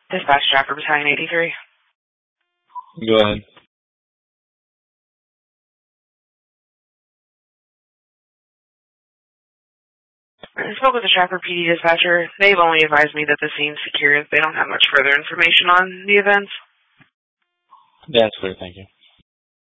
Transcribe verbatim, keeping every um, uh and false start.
Dispatch Trapper Battalion eighty-three. Go ahead. I spoke with the Trapper P D dispatcher. They've only advised me that the scene's secure. They don't have much further information on the events. That's clear, thank you.